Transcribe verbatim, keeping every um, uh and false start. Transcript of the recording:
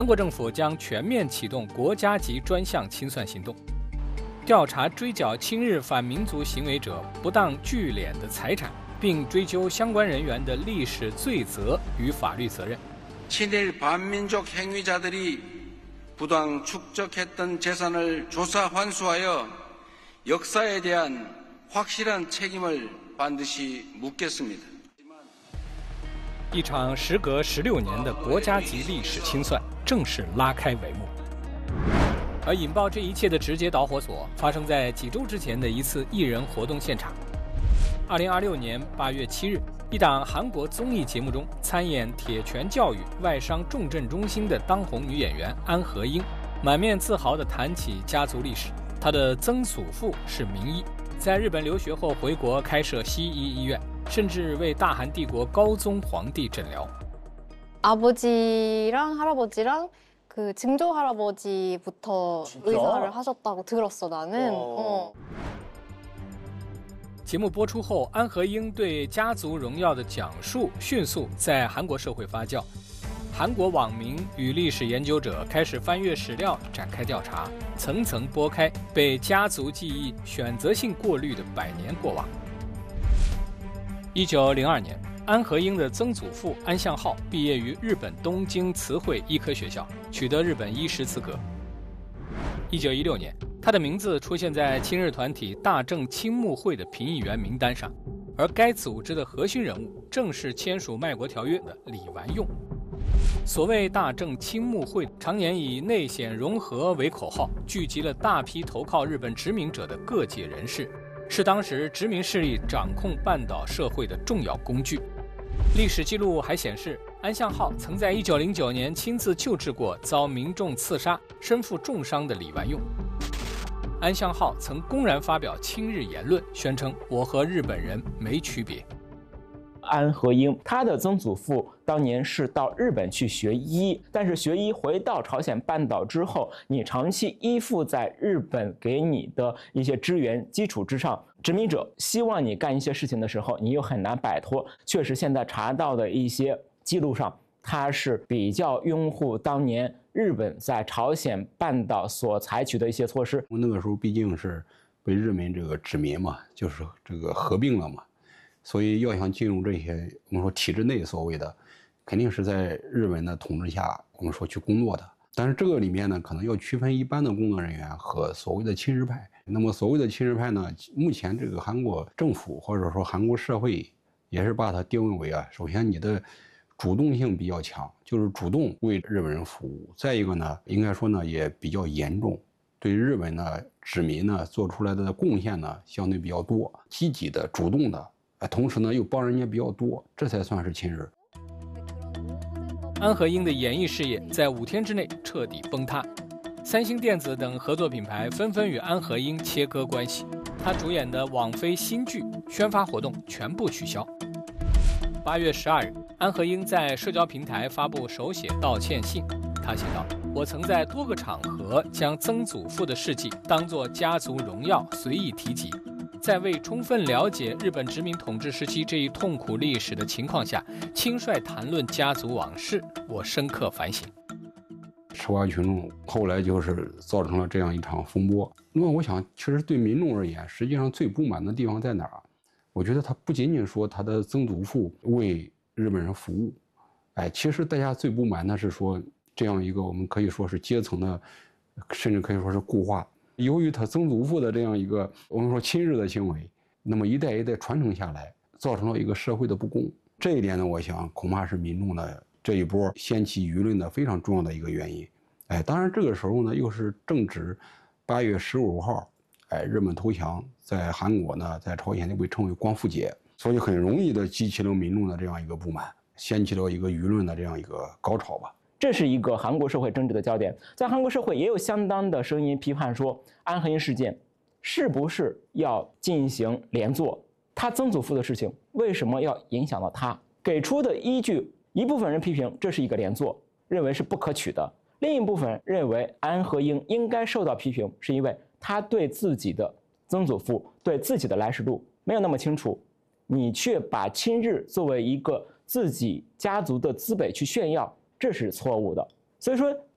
韩国政府将全面启动国家级专项清算行动，调查追缴亲日反民族行为者不当聚敛的财产，并追究相关人员的历史罪责与法律责任。 친일 반민족 행위자들이 부당 축적했던 재산을 조사 환수하여 역사에 대한 확실한 책임을 반드시 묻겠습니다. 一场时隔十六年的国家级历史清算正式拉开帷幕。而引爆这一切的直接导火索发生在几周之前的一次艺人活动现场。二零二六年八月七日，一档韩国综艺节目中参演铁拳教育外伤重症中心的当红女演员安和英，满面自豪地谈起家族历史。她的曾祖父是名医，在日本留学后回国开设西医医院，甚至为大韩帝国高宗皇帝诊疗。 아버지랑 할아버지랑 그 증조 할아버지부터 의사를 하셨다고 들었어 나는. 어. 节目播出后，安和英对家族荣耀的讲述迅速在韩国社会发酵。韩国网民与历史研究者开始翻阅史料，展开调查，层层剥开被家族记忆选择性过滤的百年过往。一九零二年，安和英的曾祖父安相浩毕业于日本东京慈惠医科学校，取得日本医师资格。一九一六年，他的名字出现在亲日团体大正青木会的评议员名单上，而该组织的核心人物正是签署卖国条约的李完用。所谓大正青木会，常年以内显融合为口号，聚集了大批投靠日本殖民者的各界人士，是当时殖民势力掌控半岛社会的重要工具。历史记录还显示，安相浩曾在一九零九年亲自救治过遭民众刺杀、身负重伤的李完用。安相浩曾公然发表亲日言论，宣称我和日本人没区别。 安和英他的曾祖父当年是到日本去学医，但是学医回到朝鲜半岛之后，你长期依附在日本给你的一些支援基础之上，殖民者希望你干一些事情的时候，你又很难摆脱。确实，现在查到的一些记录上，他是比较拥护当年日本在朝鲜半岛所采取的一些措施。 那个时候毕竟是被日本这个殖民嘛，就是这个合并了嘛。所以要想进入这些我们说体制内所谓的，肯定是在日本的统治下我们说去工作的。但是这个里面呢，可能要区分一般的工作人员和所谓的亲日派。那么所谓的亲日派呢，目前这个韩国政府或者说韩国社会也是把它定位为啊，首先你的主动性比较强，就是主动为日本人服务。再一个呢，应该说呢也比较严重，对日本呢殖民呢做出来的贡献呢相对比较多，积极的、主动的。同时呢，又帮人家比较多，这才算是亲日。 安和英的演艺事业在五天之内彻底崩塌，三星电子等合作品牌纷纷与安和英切割关系，他主演的网飞新剧宣发活动全部取消。八月十二日，安和英在社交平台发布手写道歉信，他写道：“我曾在多个场合将曾祖父的事迹当作家族荣耀随意提及。”在未充分了解日本殖民统治时期这一痛苦历史的情况下，轻率谈论家族往事，我深刻反省。 吃瓜群众后来就是造成了这样一场风波。那么我想，其实对民众而言，实际上最不满的地方在哪儿？我觉得他不仅仅说他的曾祖父为日本人服务，哎，其实大家最不满的是说这样一个我们可以说是阶层的，甚至可以说是固化。由于他曾祖父的这样一个我们说亲日的行为，那么一代一代传承下来，造成了一个社会的不公。这一点呢，我想恐怕是民众的这一波掀起舆论的非常重要的一个原因。哎，当然这个时候呢，又是正值八月十五号，哎，日本投降，在韩国呢，在朝鲜就被称为光复节，所以很容易的激起了民众的这样一个不满，掀起了一个舆论的这样一个高潮吧。 这是一个韩国社会政治的焦点，在韩国社会也有相当的声音批判说，安和英事件是不是要进行连坐？他曾祖父的事情为什么要影响到他？给出的依据，一部分人批评这是一个连坐，认为是不可取的；另一部分人认为安和英应该受到批评，是因为他对自己的曾祖父、对自己的来时路没有那么清楚，你却把亲日作为一个自己家族的资本去炫耀。这是错误的，所以说